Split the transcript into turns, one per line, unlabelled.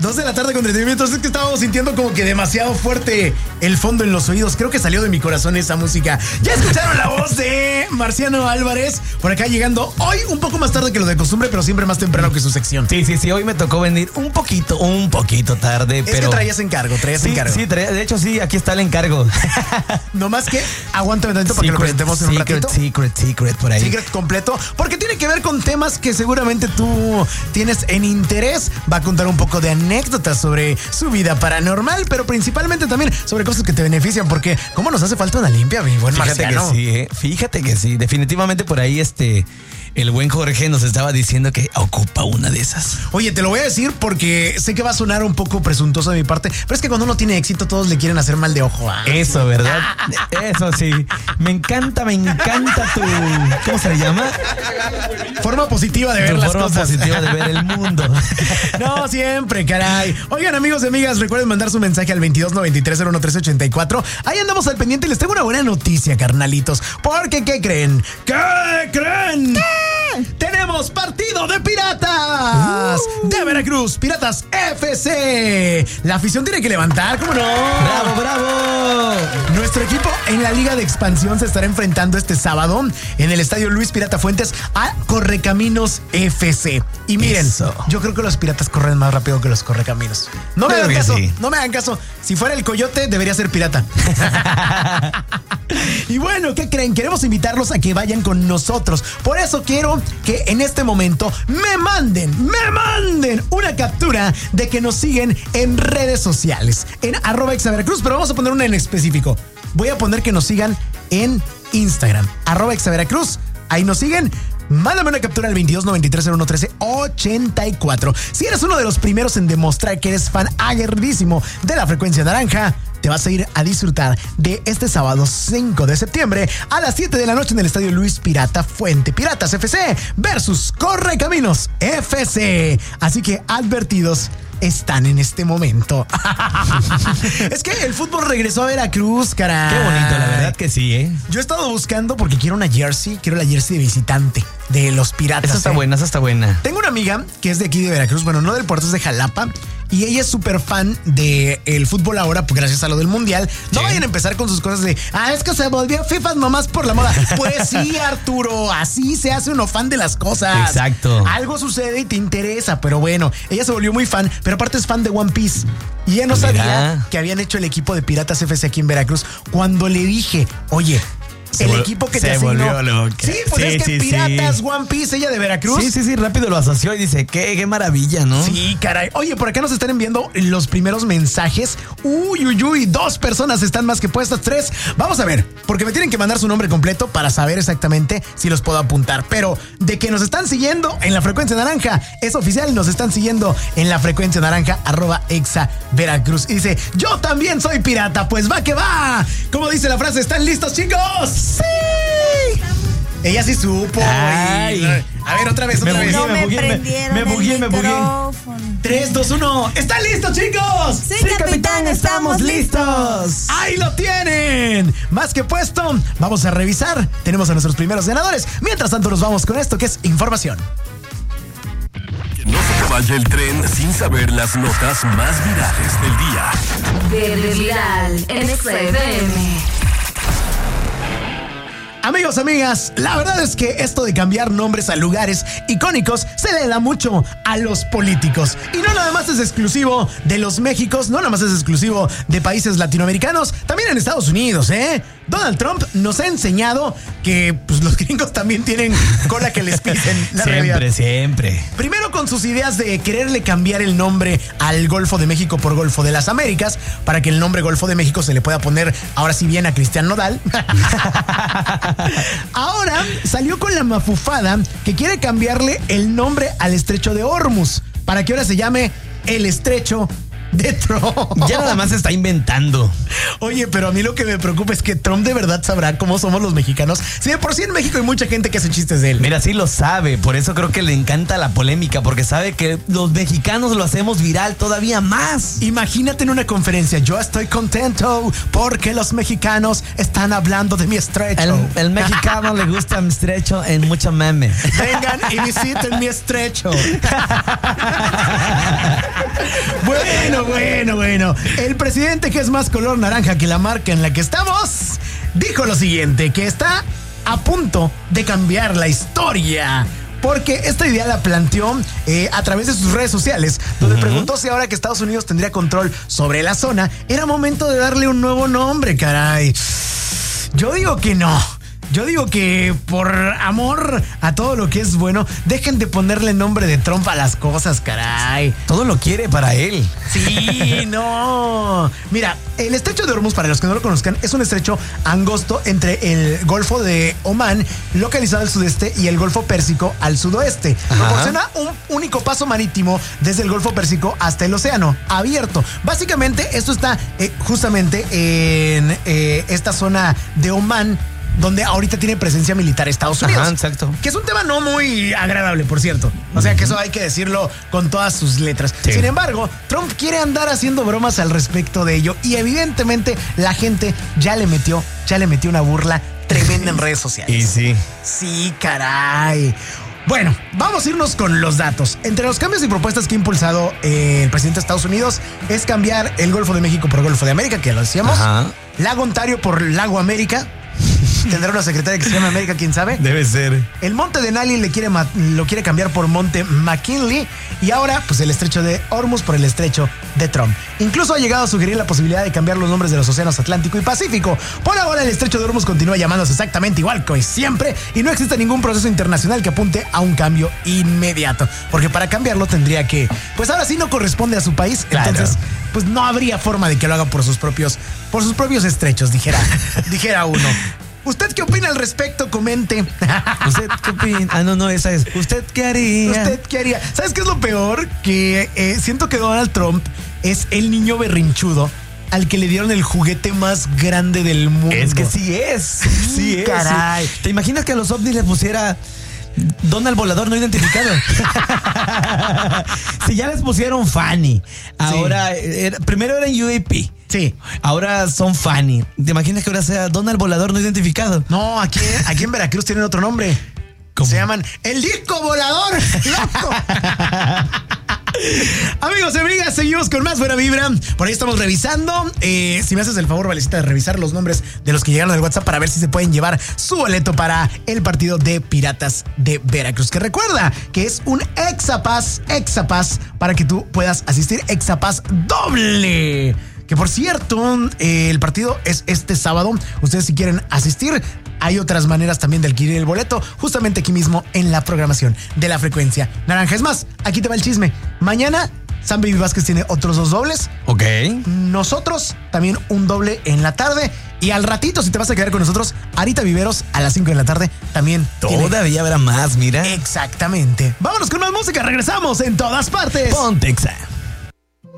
2 de la tarde con 39 minutos. Es que estábamos sintiendo como que demasiado fuerte el fondo en los oídos. Creo que salió de mi corazón esa música. Ya escucharon la voz de Marciano Álvarez por acá llegando hoy un poco más tarde que lo de costumbre, pero siempre más temprano que su sección.
Sí, hoy me tocó venir un poquito tarde,
es
pero...
que traías encargo.
Sí, de hecho sí, aquí está el encargo.
No más que aguántame tantito para que lo presentemos en un ratito.
Secret por ahí.
Secret completo, porque tiene que ver con temas que seguramente tú tienes en interés. Va a contar un poco de anécdotas sobre su vida paranormal, pero principalmente también sobre cosas que te benefician, porque ¿cómo nos hace falta una limpia, mi buen Marciano?
Fíjate que sí, definitivamente por ahí el buen Jorge nos estaba diciendo que ocupa una de esas.
Oye, te lo voy a decir porque sé que va a sonar un poco presuntuoso de mi parte, pero es que cuando uno tiene éxito todos le quieren hacer mal de ojo.
Eso, ¿verdad? Eso sí. Me encanta tu... ¿Cómo se le llama?
Forma positiva de ver las cosas.
Forma positiva de ver el mundo.
No, siempre, caray. Oigan, amigos y amigas, recuerden mandar su mensaje al 2293-01384. Ahí andamos al pendiente y les tengo una buena noticia, carnalitos. Porque, ¿qué creen? ¿Qué creen? Tenemos partido de Piratas de Veracruz, Piratas FC. La afición tiene que levantar, ¿cómo no?
¡Bravo!
Nuestro equipo en la Liga de Expansión se estará enfrentando este sábado en el Estadio Luis Pirata Fuentes a Correcaminos FC. Y miren, yo creo que los Piratas corren más rápido que los Correcaminos. No me hagan caso, no me hagan caso. Si fuera el Coyote, debería ser pirata. Y bueno, ¿qué creen? Queremos invitarlos a que vayan con nosotros. Por eso quiero que en este momento me manden una captura de que nos siguen en redes sociales, en @exaveracruz, pero vamos a poner una en específico. Voy a poner que nos sigan en Instagram, @exaveracruz. Ahí nos siguen. Mándame una captura al 2293-0113-84. Si eres uno de los primeros en demostrar que eres fan aguerridísimo de la Frecuencia Naranja, te vas a ir a disfrutar de este sábado 5 de septiembre a las 7 de la noche en el Estadio Luis Pirata Fuente. Piratas FC versus Correcaminos FC. Así que advertidos están en este momento. Es que el fútbol regresó a Veracruz, caray.
Qué bonito, la verdad que sí, ¿eh?
Yo he estado buscando porque quiero la jersey de visitante de los Piratas.
Esa está buena.
Tengo una amiga que es de aquí de Veracruz, bueno, no del puerto, es de Jalapa. Y ella es súper fan del fútbol ahora, pues gracias a lo del mundial. No vayan a empezar con sus cosas de, es que se volvió FIFA nomás por la moda. Pues sí, Arturo, así se hace uno fan de las cosas.
Exacto.
Algo sucede y te interesa, pero bueno, ella se volvió muy fan, pero aparte es fan de One Piece. Y ella no sabía que habían hecho el equipo de Piratas FC aquí en Veracruz. Cuando le dije, oye, el equipo que te asignó. Sí, pues es que Piratas, One Piece, ella de Veracruz.
Sí, rápido lo asoció y dice, qué maravilla, ¿no?
Sí, caray. Oye, por acá nos están enviando los primeros mensajes. Uy, 2 personas están más que puestas, 3. Vamos a ver, porque me tienen que mandar su nombre completo para saber exactamente si los puedo apuntar. Pero de que nos están siguiendo en la Frecuencia Naranja, es oficial, nos están siguiendo en la Frecuencia Naranja, @exaveracruz. Y dice, yo también soy pirata, pues va que va. ¿Cómo dice la frase? ¿Están listos, chicos? ¡Sí! Ella sí supo.
Ay.
A ver, otra vez.
Me bugué.
3, 2, 1. ¿Están listos, chicos?
Sí, capitán, estamos listos.
Ahí lo tienen. Más que puesto. Vamos a revisar. Tenemos a nuestros primeros ganadores. Mientras tanto, nos vamos con esto que es información.
Que no se te vaya el tren sin saber las notas más virales del día.
Viral en XFM.
Amigos, amigas, la verdad es que esto de cambiar nombres a lugares icónicos se le da mucho a los políticos. Y no nada más es exclusivo de los Méxicos, no nada más es exclusivo de países latinoamericanos, también en Estados Unidos, ¿eh? Donald Trump nos ha enseñado que pues, los gringos también tienen cola que les pisen.
Siempre.
Primero con sus ideas de quererle cambiar el nombre al Golfo de México por Golfo de las Américas, para que el nombre Golfo de México se le pueda poner ahora sí bien a Cristian Nodal. Ahora salió con la mafufada que quiere cambiarle el nombre al estrecho de Hormuz, para que ahora se llame el estrecho de Trump.
Ya nada más se está inventando.
Oye, pero a mí lo que me preocupa es que Trump de verdad sabrá cómo somos los mexicanos. Si de por sí en México hay mucha gente que hace chistes de él.
Mira, sí lo sabe, por eso creo que le encanta la polémica, porque sabe que los mexicanos lo hacemos viral todavía más.
Imagínate en una conferencia, yo estoy contento porque los mexicanos están hablando de mi estrecho.
El mexicano le gusta mi estrecho en mucho meme.
Vengan y visiten mi estrecho. Bueno, Bueno, el presidente, que es más color naranja que la marca en la que estamos, dijo lo siguiente, que está a punto de cambiar la historia. Porque esta idea la planteó a través de sus redes sociales, donde preguntó si ahora que Estados Unidos tendría control sobre la zona, era momento de darle un nuevo nombre, caray. Yo digo que no. Yo digo que por amor a todo lo que es bueno, dejen de ponerle nombre de Trump a las cosas, caray.
Todo lo quiere para él.
Sí, no. Mira, el estrecho de Hormuz, para los que no lo conozcan, es un estrecho angosto entre el Golfo de Omán, localizado al sudeste, y el Golfo Pérsico al sudoeste. Proporciona un único paso marítimo desde el Golfo Pérsico hasta el océano abierto. Básicamente, esto está justamente en esta zona de Omán, donde ahorita tiene presencia militar Estados Unidos.
Ajá, exacto.
Que es un tema no muy agradable, por cierto. O sea, que eso hay que decirlo con todas sus letras.
Sí.
Sin embargo, Trump quiere andar haciendo bromas al respecto de ello, y evidentemente la gente ya le metió una burla tremenda en redes sociales.
Y sí.
Sí, caray. Bueno, vamos a irnos con los datos. Entre los cambios y propuestas que ha impulsado el presidente de Estados Unidos es cambiar el Golfo de México por Golfo de América, que ya lo decíamos.
Ajá.
Lago Ontario por Lago América. Tendrá una secretaria que se llama América, quién sabe.
Debe ser.
El Monte de Nali lo quiere cambiar por Monte McKinley. Y ahora, pues el estrecho de Hormuz por el estrecho de Trump. Incluso ha llegado a sugerir la posibilidad de cambiar los nombres de los océanos Atlántico y Pacífico. Por ahora, el estrecho de Hormuz continúa llamándose exactamente igual que siempre, y no existe ningún proceso internacional que apunte a un cambio inmediato. Porque para cambiarlo tendría que, pues ahora sí no corresponde a su país.
Claro.
Entonces, pues no habría forma de que lo haga por sus propios estrechos, dijera uno. ¿Usted qué opina al respecto? Comente.
¿Usted qué opina? Ah, no, esa es. ¿Usted qué haría?
¿Usted qué haría? ¿Sabes qué es lo peor? Que siento que Donald Trump es el niño berrinchudo al que le dieron el juguete más grande del mundo.
Es que sí es. Sí es.
Caray.
¿Te imaginas que a los ovnis les pusiera Donald Volador no identificado? Si ya les pusieron Fanny, ahora primero eran UAP.
Sí.
Ahora son Fanny. ¿Te imaginas que ahora sea Donald Volador no identificado?
No, aquí en Veracruz tienen otro nombre.
¿Cómo?
Se llaman el disco volador, loco. Amigos y amigas, seguimos con más Buena Vibra. Por ahí estamos revisando. Si me haces el favor, Valecita, de revisar los nombres de los que llegaron al WhatsApp para ver si se pueden llevar su boleto para el partido de Piratas de Veracruz. Que recuerda que es un Exapass para que tú puedas asistir. Exapass doble. Que por cierto, el partido es este sábado. Ustedes, si quieren asistir, hay otras maneras también de adquirir el boleto, justamente aquí mismo en la programación de La Frecuencia Naranja. Es más, aquí te va el chisme. Mañana Sam Baby Vázquez tiene otros 2 dobles.
Ok.
Nosotros también un doble en la tarde. Y al ratito, si te vas a quedar con nosotros, Arita Viveros a las 5 de la tarde también.
Todavía habrá más, mira.
Exactamente. Vámonos con más música. Regresamos en todas partes.
Ponte Exa.